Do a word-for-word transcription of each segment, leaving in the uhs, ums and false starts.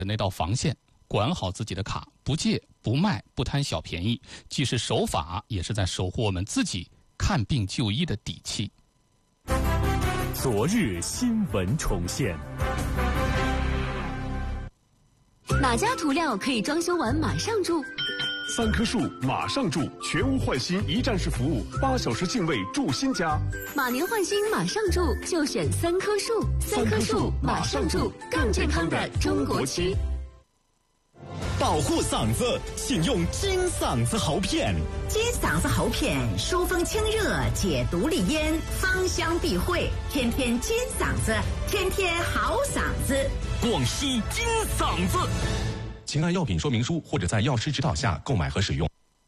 那道防线，管好自己的卡，不借不卖不贪小便宜，既是守法，也是在守护我们自己看病就医的底气。 昨日新闻重现。 哪家涂料可以装修完马上住？ 三棵树马上住，全屋换新一站式服务，八小时净位住新家。 马年换新马上住，就选三棵树。三棵树马上住，更健康的中国区。 保护嗓子，请用金嗓子喉片。 金嗓子喉片疏风清热，解毒利咽，芳香避秽，天天金嗓子，天天好嗓子。 广西金嗓子，请按药品说明书或者在药师指导下购买和使用。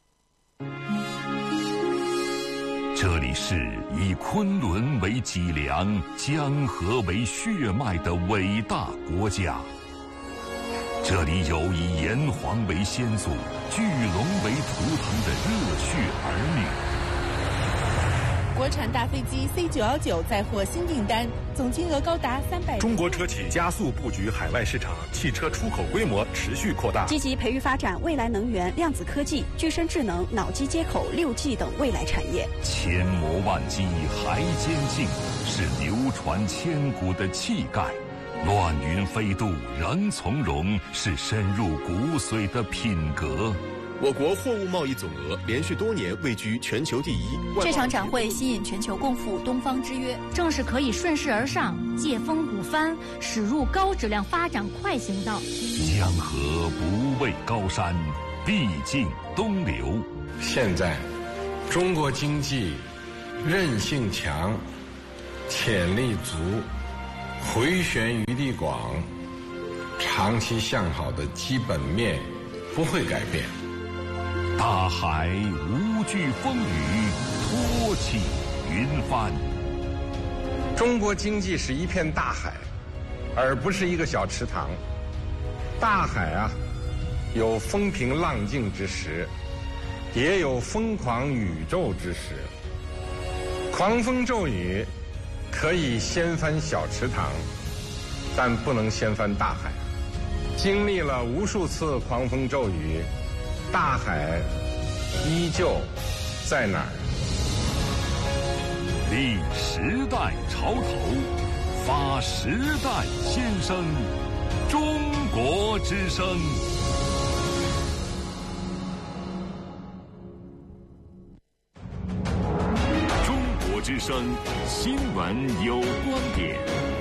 这里是以昆仑为脊梁、江河为血脉的伟大国家。这里有以炎黄为先祖、巨龙为图腾的热血儿女。国产大飞机 C 九一九再获新订单，总金额高达三百。 中国车企加速布局海外市场，汽车出口规模持续扩大， 积极培育发展未来能源、量子科技、具身智能、脑机接口、六 G 等未来产业。 千磨万击还坚劲，是流传千古的气概。乱云飞渡仍从容，是深入骨髓的品格。 我国货物贸易总额连续多年位居全球第一。 这场展会吸引全球共赴东方之约，正是可以顺势而上、借风鼓帆，驶入高质量发展快行道。 江河不畏高山，必尽东流。 现在，中国经济韧性强，潜力足，回旋余地广，长期向好的基本面不会改变。 大海无惧风雨，托起云帆。 中国经济是一片大海，而不是一个小池塘。大海啊，有风平浪静之时，也有疯狂宇宙之时。狂风骤雨可以掀翻小池塘，但不能掀翻大海。经历了无数次狂风骤雨，大海依旧在哪儿？ 立时代潮头，发时代先声，中国之声。中国之声新闻有观点。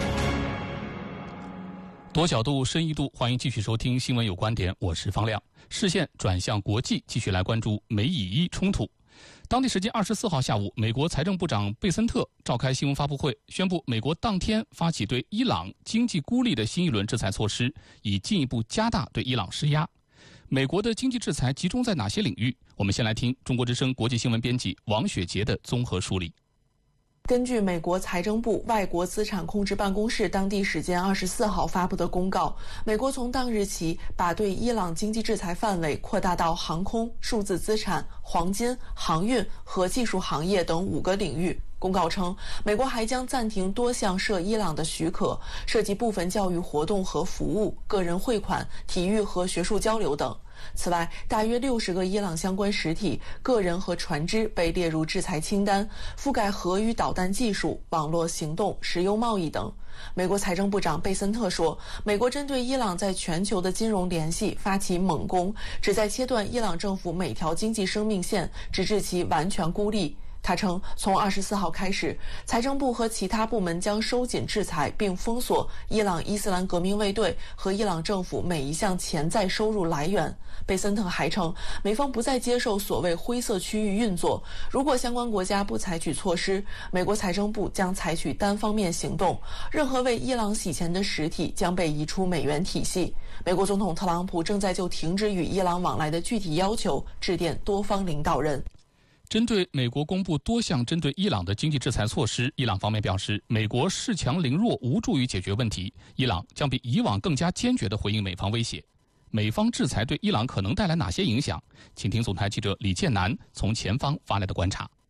多角度、深一度，欢迎继续收听《新闻有观点》，我是方亮。视线转向国际，继续来关注美以伊冲突。当地时间二十四号下午，美国财政部长贝森特召开新闻发布会，宣布美国当天发起对伊朗经济孤立的新一轮制裁措施，以进一步加大对伊朗施压。美国的经济制裁集中在哪些领域？我们先来听中国之声国际新闻编辑王雪杰的综合梳理。 根据美国财政部外国资产控制办公室当地时间二十四号发布的公告，美国从当日起把对伊朗经济制裁范围扩大到航空、数字资产、黄金、航运和技术行业等五个领域。公告称，美国还将暂停多项涉伊朗的许可，涉及部分教育活动和服务、个人汇款、体育和学术交流等。此外，大约六十个伊朗相关实体、个人和船只被列入制裁清单，覆盖核与导弹技术、网络行动、石油贸易等。美国财政部长贝森特说，美国针对伊朗在全球的金融联系发起猛攻，旨在切断伊朗政府每条经济生命线，直至其完全孤立。他称，从二十四号开始，财政部和其他部门将收紧制裁，并封锁伊朗伊斯兰革命卫队和伊朗政府每一项潜在收入来源。贝森特还称，美方不再接受所谓灰色区域运作，如果相关国家不采取措施，美国财政部将采取单方面行动，任何为伊朗洗钱的实体将被移出美元体系。美国总统特朗普正在就停止与伊朗往来的具体要求致电多方领导人。 针对美国公布多项针对伊朗的经济制裁措施，伊朗方面表示，美国恃强凌弱无助于解决问题，伊朗将比以往更加坚决地回应美方威胁。美方制裁对伊朗可能带来哪些影响？请听总台记者李建南从前方发来的观察。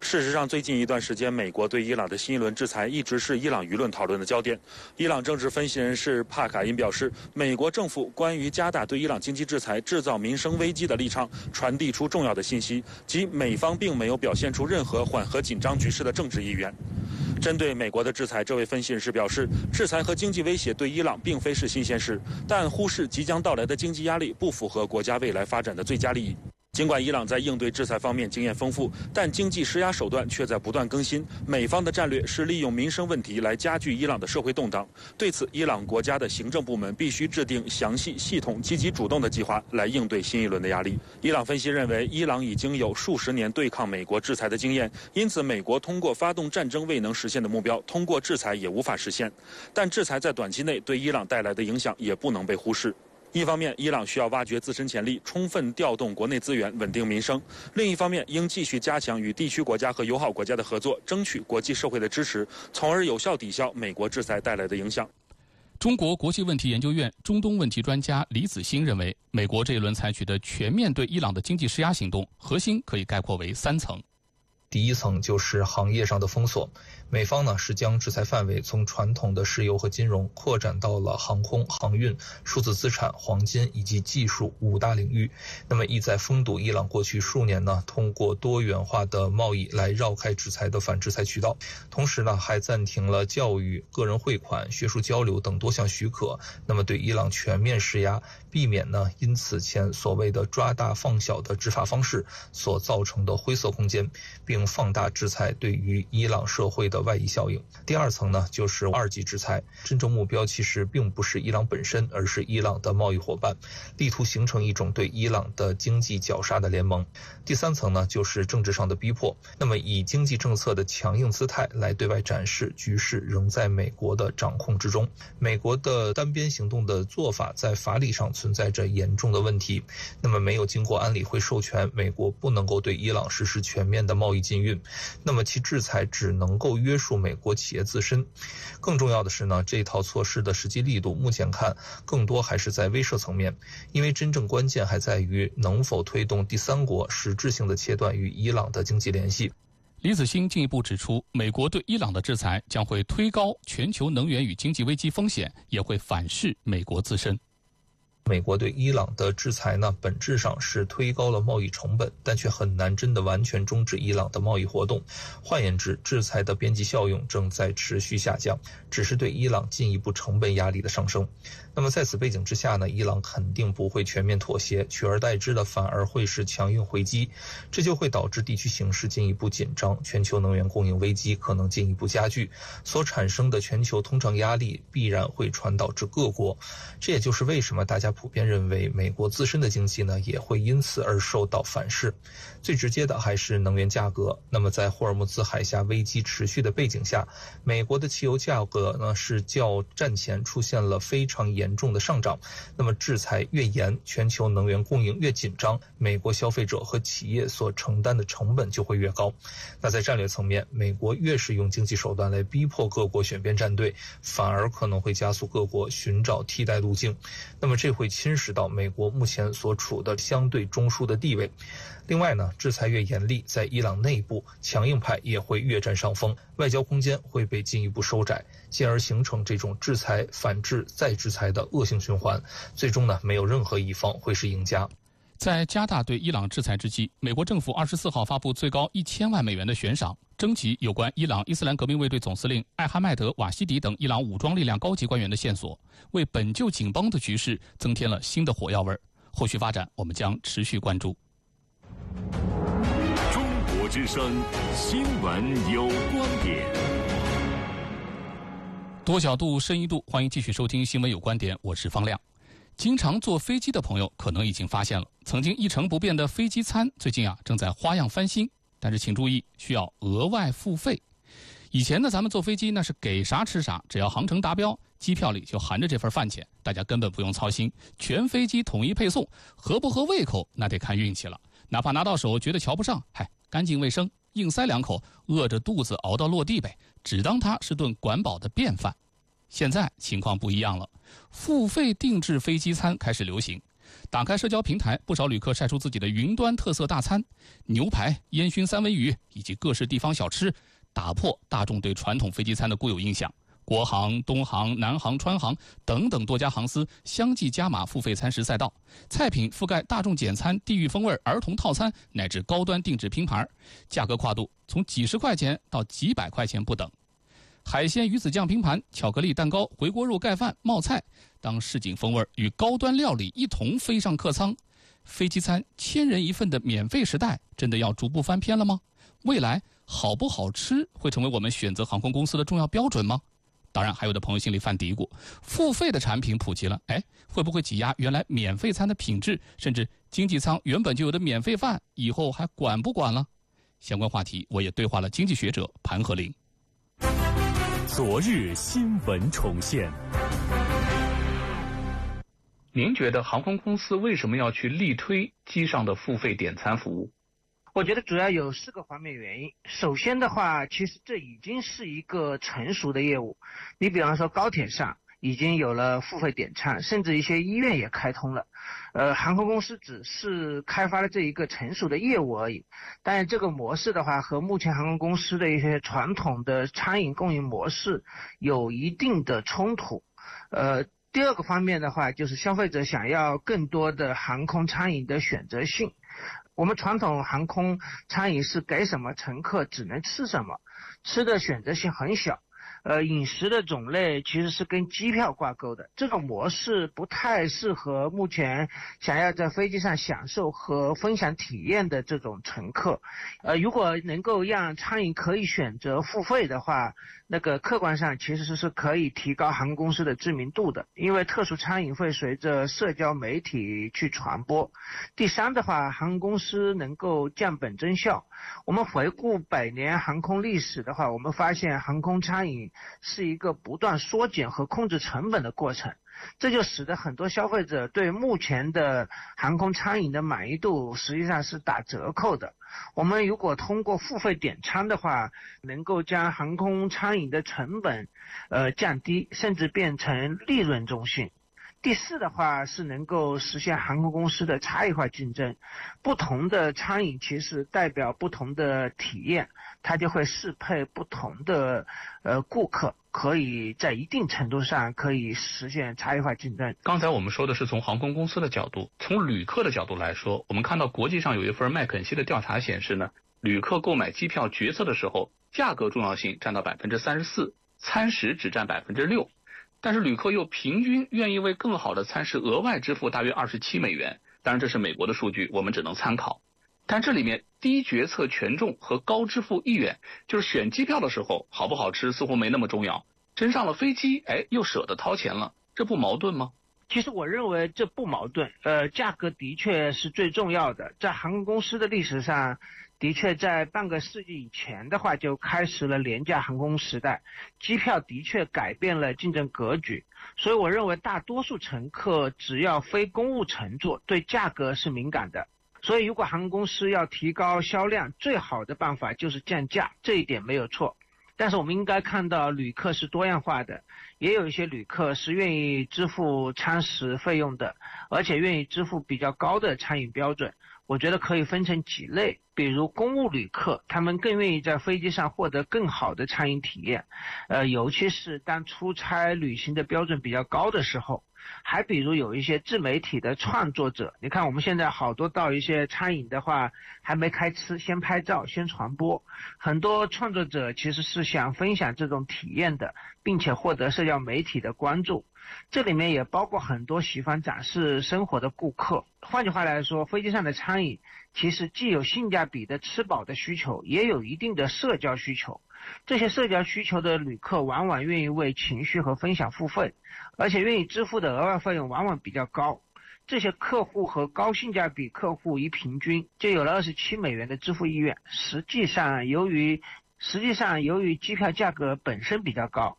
事实上，最近一段时间，美国对伊朗的新一轮制裁一直是伊朗舆论讨论的焦点。伊朗政治分析人士帕卡因表示，美国政府关于加大对伊朗经济制裁、制造民生危机的立场，传递出重要的信息，即美方并没有表现出任何缓和紧张局势的政治意愿。针对美国的制裁，这位分析人士表示，制裁和经济威胁对伊朗并非是新鲜事，但忽视即将到来的经济压力不符合国家未来发展的最佳利益。尽管伊朗在应对制裁方面经验丰富，但经济施压手段却在不断更新。美方的战略是利用民生问题来加剧伊朗的社会动荡。对此，伊朗国家的行政部门必须制定详细、系统、积极主动的计划来应对新一轮的压力。伊朗分析认为，伊朗已经有数十年对抗美国制裁的经验，因此美国通过发动战争未能实现的目标，通过制裁也无法实现。但制裁在短期内对伊朗带来的影响也不能被忽视。一方面，伊朗需要挖掘自身潜力，充分调动国内资源，稳定民生；另一方面，应继续加强与地区国家和友好国家的合作，争取国际社会的支持，从而有效抵消美国制裁带来的影响。 中国国际问题研究院中东问题专家李子欣认为，美国这一轮采取的全面对伊朗的经济施压行动，核心可以概括为三层。 第一层就是行业上的封锁，美方呢是将制裁范围从传统的石油和金融扩展到了航空、航运、数字资产、黄金以及技术五大领域。那么意在封堵伊朗过去数年呢通过多元化的贸易来绕开制裁的反制裁渠道，同时呢还暂停了教育、个人汇款、学术交流等多项许可，那么对伊朗全面施压，避免呢因此前所谓的抓大放小的执法方式所造成的灰色空间，并放大制裁对于伊朗社会的外溢效应。第二层呢，就是二级制裁，真正目标其实并不是伊朗本身，而是伊朗的贸易伙伴，力图形成一种对伊朗的经济绞杀的联盟。第三层呢，就是政治上的逼迫，那么以经济政策的强硬姿态来对外展示局势仍在美国的掌控之中。美国的单边行动的做法在法理上存在着严重的问题，那么没有经过安理会授权，美国不能够对伊朗实施全面的贸易禁运，那么其制裁只能够约束美国企业自身。更重要的是呢，这套措施的实际力度目前看更多还是在威慑层面，因为真正关键还在于能否推动第三国实质性的切断与伊朗的经济联系。 李子欣进一步指出，美国对伊朗的制裁将会推高全球能源与经济危机风险，也会反噬美国自身。 美国对伊朗的制裁呢，本质上是推高了贸易成本，但却很难真的完全终止伊朗的贸易活动。换言之，制裁的边际效用正在持续下降，只是对伊朗进一步成本压力的上升。那么在此背景之下呢，伊朗肯定不会全面妥协，取而代之的反而会是强硬回击，这就会导致地区形势进一步紧张，全球能源供应危机可能进一步加剧，所产生的全球通胀压力必然会传导至各国。这也就是为什么大家普遍认为美国自身的经济呢也会因此而受到反噬。最直接的还是能源价格。那么在霍尔木兹海峡危机持续的背景下，美国的汽油价格呢是较战前出现了非常严重的上涨。那么制裁越严，全球能源供应越紧张，美国消费者和企业所承担的成本就会越高。那在战略层面，美国越是用经济手段来逼迫各国选边站队，反而可能会加速各国寻找替代路径。那么这会侵蚀到美国目前所处的相对中枢的地位。另外呢，制裁越严厉，在伊朗内部强硬派也会越占上风，外交空间会被进一步收窄，进而形成这种制裁反制再制裁的恶性循环。最终呢，没有任何一方会是赢家。 在加大对伊朗制裁之际，美国政府二十四号发布最高一千万美元的悬赏，征集有关伊朗伊斯兰革命卫队总司令艾哈迈德·瓦西迪等伊朗武装力量高级官员的线索，为本就紧绷的局势增添了新的火药味。后续发展我们将持续关注。 中国之声新闻有观点， 多角度深一度，欢迎继续收听新闻有观点，我是方亮。经常坐飞机的朋友可能已经发现了，曾经一成不变的飞机餐最近啊正在花样翻新，但是请注意，需要额外付费。以前呢，咱们坐飞机那是给啥吃啥，只要航程达标，机票里就含着这份饭钱，大家根本不用操心，全飞机统一配送，合不合胃口那得看运气了。哪怕拿到手觉得瞧不上，嗨，干净卫生，硬塞两口，饿着肚子熬到落地呗，只当它是顿管饱的便饭。现在情况不一样了，付费定制飞机餐开始流行。 打开社交平台，不少旅客晒出自己的云端特色大餐，牛排、烟熏三文鱼以及各式地方小吃，打破大众对传统飞机餐的固有印象。国航、东航、南航、川航等等多家航司相继加码付费餐食赛道，菜品覆盖大众简餐、地域风味、儿童套餐乃至高端定制拼盘，价格跨度从几十块钱到几百块钱不等。海鲜鱼子酱拼盘、巧克力蛋糕、回锅肉盖饭、冒菜，当市井风味与高端料理一同飞上客舱，飞机餐千人一份的免费时代真的要逐步翻篇了吗？未来好不好吃会成为我们选择航空公司的重要标准吗？当然，还有的朋友心里犯嘀咕，付费的产品普及了，哎，会不会挤压原来免费餐的品质？甚至经济舱原本就有的免费饭，以后还管不管了？相关话题，我也对话了经济学者盘和林。 昨日新闻重现。 您觉得航空公司为什么要去力推机上的付费点餐服务？ 我觉得主要有四个方面原因。首先的话，其实这已经是一个成熟的业务。你比方说高铁上已经有了付费点餐，甚至一些医院也开通了。呃，航空公司只是开发了这一个成熟的业务而已。但是这个模式的话，和目前航空公司的一些传统的餐饮供应模式有一定的冲突。呃，第二个方面的话，就是消费者想要更多的航空餐饮的选择性。我们传统航空餐饮是给什么乘客只能吃什么，吃的选择性很小。呃，饮食的种类其实是跟机票挂钩的，这种模式不太适合目前想要在飞机上享受和分享体验的这种乘客。呃，如果能够让餐饮可以选择付费的话，那个客观上其实是可以提高航空公司的知名度的，因为特殊餐饮会随着社交媒体去传播。第三的话，航空公司能够降本增效。我们回顾百年航空历史的话，我们发现航空餐饮是一个不断缩减和控制成本的过程，这就使得很多消费者对目前的航空餐饮的满意度实际上是打折扣的。我们如果通过付费点餐的话，能够将航空餐饮的成本呃降低，甚至变成利润中心。第四的话是能够实现航空公司的差异化竞争，不同的餐饮其实代表不同的体验，它就会适配不同的呃顾客，可以在一定程度上可以实现差异化竞争。 刚才我们说的是从航空公司的角度，从旅客的角度来说，我们看到国际上有一份麦肯锡的调查显示呢，旅客购买机票决策的时候，价格重要性占到百分之三十四，餐食只占百分之六。但是旅客又平均愿意为更好的餐食额外支付大约二十七美元，当然这是美国的数据，我们只能参考。但这里面低决策权重和高支付意愿，就是选机票的时候好不好吃似乎没那么重要，真上了飞机，哎，又舍得掏钱了，这不矛盾吗？ 其实我认为这不矛盾，呃，价格的确是最重要的。在航空公司的历史上，的确在半个世纪以前的话就开始了廉价航空时代，机票的确改变了竞争格局。所以我认为大多数乘客只要非公务乘坐，对价格是敏感的。所以如果航空公司要提高销量，最好的办法就是降价，这一点没有错。但是我们应该看到旅客是多样化的，也有一些旅客是愿意支付餐食费用的，而且愿意支付比较高的餐饮标准。我觉得可以分成几类，比如公务旅客，他们更愿意在飞机上获得更好的餐饮体验，呃，尤其是当出差旅行的标准比较高的时候。还比如有一些自媒体的创作者，你看我们现在好多到一些餐饮的话，还没开吃，先拍照先传播，很多创作者其实是想分享这种体验的，并且获得社交媒体的关注。这里面也包括很多喜欢展示生活的顾客。换句话来说，飞机上的餐饮其实既有性价比的吃饱的需求，也有一定的社交需求。这些社交需求的旅客往往愿意为情绪和分享付费，而且愿意支付的额外费用往往比较高。这些客户和高性价比客户一平均，就有了二十七美元的支付意愿。实际上由于实际上由于机票价格本身比较高，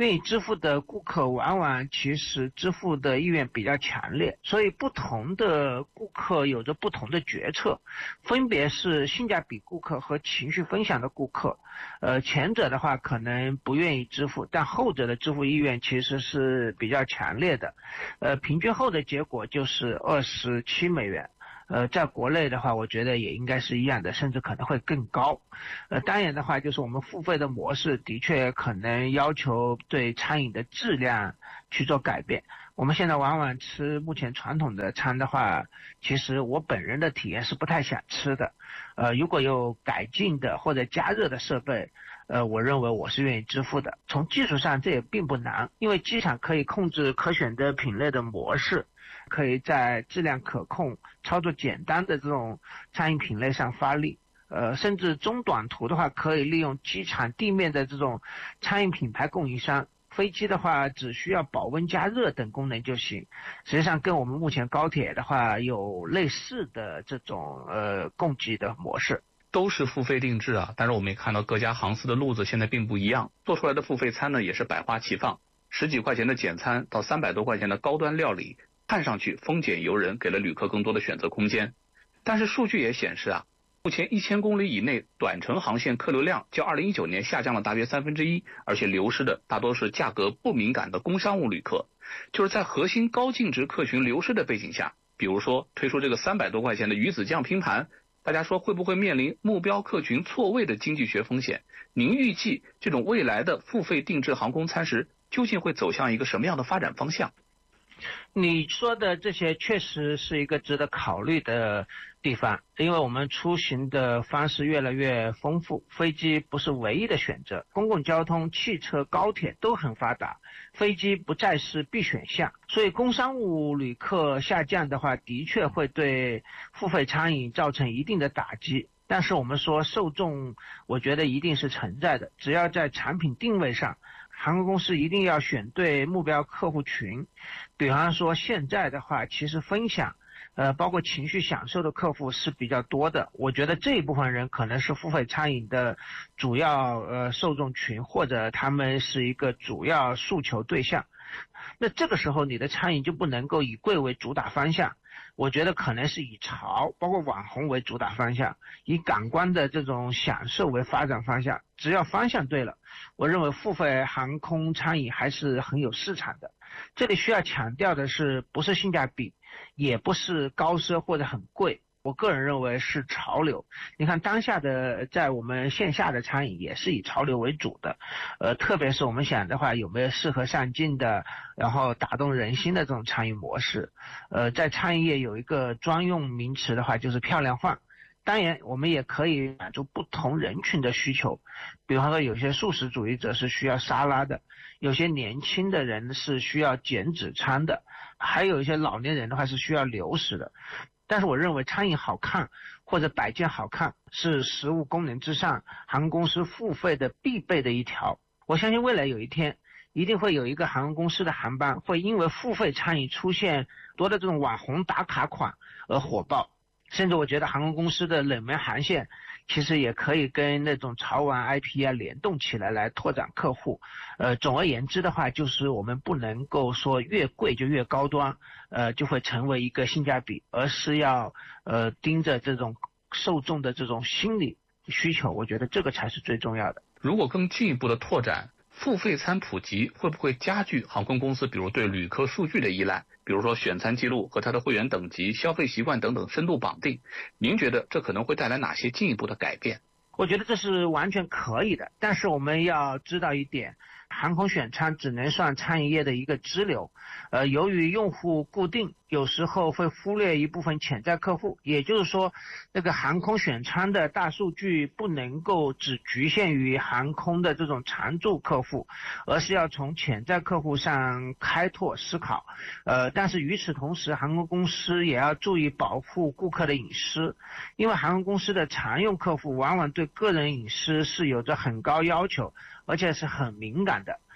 愿意支付的顾客往往其实支付的意愿比较强烈，所以不同的顾客有着不同的决策，分别是性价比顾客和情绪分享的顾客。呃，前者的话可能不愿意支付，但后者的支付意愿其实是比较强烈的。呃，平均后的结果就是二十七美元。呃，在国内的话，我觉得也应该是一样的，甚至可能会更高。呃，当然的话，就是我们付费的模式的确可能要求对餐饮的质量去做改变。我们现在往往吃目前传统的餐的话，其实我本人的体验是不太想吃的。呃，如果有改进的或者加热的设备，呃，我认为我是愿意支付的。从技术上这也并不难，因为机场可以控制可选择品类的模式，可以在质量可控、操作简单的这种餐饮品类上发力。呃，甚至中短途的话，可以利用机场地面的这种餐饮品牌供应商。飞机的话，只需要保温加热等功能就行。实际上，跟我们目前高铁的话有类似的这种呃供给的模式。 都是付费定制啊，但是我们也看到各家航司的路子现在并不一样，做出来的付费餐呢也是百花齐放，十几块钱的简餐到三百多块钱的高端料理，看上去丰俭由人，给了旅客更多的选择空间。但是数据也显示啊，目前一千公里以内短程航线客流量较二零一九年下降了大约三分之一，而且流失的大多是价格不敏感的工商务旅客。就是在核心高净值客群流失的背景下，比如说推出这个三百多块钱的鱼子酱拼盘，大家说会不会面临目标客群错位的经济学风险？您预计这种未来的付费定制航空餐食究竟会走向一个什么样的发展方向？ 你说的这些确实是一个值得考虑的地方，因为我们出行的方式越来越丰富，飞机不是唯一的选择，公共交通、汽车、高铁都很发达，飞机不再是必选项，所以工商务旅客下降的话，的确会对付费餐饮造成一定的打击。但是我们说受众，我觉得一定是存在的，只要在产品定位上，航空公司一定要选对目标客户群。比方说现在的话，其实分享呃，包括情绪享受的客户是比较多的，我觉得这一部分人可能是付费餐饮的主要呃受众群，或者他们是一个主要诉求对象。那这个时候你的餐饮就不能够以贵为主打方向，我觉得可能是以潮包括网红为主打方向，以感官的这种享受为发展方向。只要方向对了，我认为付费航空餐饮还是很有市场的。这里需要强调的是，不是性价比，也不是高奢或者很贵，我个人认为是潮流。你看当下的在我们线下的餐饮也是以潮流为主的，呃，特别是我们想的话，有没有适合上进的，然后打动人心的这种餐饮模式？呃，在餐饮业有一个专用名词的话，就是漂亮饭。当然我们也可以满足不同人群的需求，比方说有些素食主义者是需要沙拉的，有些年轻的人是需要减脂餐的，还有一些老年人的话是需要流食的。但是我认为餐饮好看或者摆件好看是食物功能之上航空公司付费的必备的一条。我相信未来有一天一定会有一个航空公司的航班会因为付费餐饮出现多的这种网红打卡款而火爆，甚至我觉得航空公司的冷门航线其实也可以跟那种潮玩 I P 啊联动起来来拓展客户。呃，总而言之的话，就是我们不能够说越贵就越高端，呃，就会成为一个性价比，而是要呃盯着这种受众的这种心理需求，我觉得这个才是最重要的。 如果更进一步的拓展，付费餐普及会不会加剧航空公司比如对旅客数据的依赖，比如说选餐记录和他的会员等级、消费习惯等等深度绑定？您觉得这可能会带来哪些进一步的改变？ 我觉得这是完全可以的，但是我们要知道一点，航空选餐只能算餐饮业的一个支流，呃，由于用户固定，有时候会忽略一部分潜在客户，也就是说，那个航空选餐的大数据不能够只局限于航空的这种常驻客户，而是要从潜在客户上开拓思考。呃，但是与此同时，航空公司也要注意保护顾客的隐私，因为航空公司的常用客户往往对个人隐私是有着很高要求，而且是很敏感的。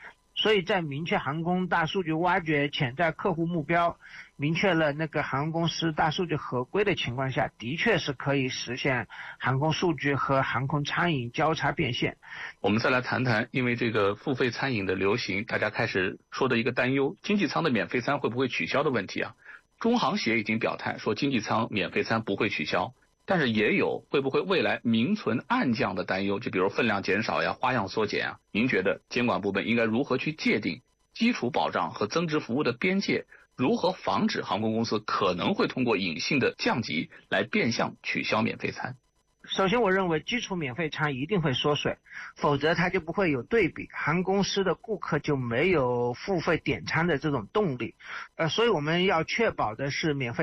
所以在明确航空大数据挖掘潜在客户目标，明确了那个航空公司大数据合规的情况下，的确是可以实现航空数据和航空餐饮交叉变现。 我们再来谈谈，因为这个付费餐饮的流行，大家开始说的一个担忧，经济舱的免费餐会不会取消的问题啊。中航协已经表态说经济舱免费餐不会取消，但是也有会不会未来明存暗降的担忧，就比如分量减少呀、花样缩减啊。您觉得监管部门应该如何去界定基础保障和增值服务的边界？如何防止航空公司可能会通过隐性的降级来变相取消免费餐？ 首先我认为基础免费餐一定会缩水，否则它就不会有对比，航空公司的顾客就没有付费点餐的这种动力。呃，所以我们要确保的是免费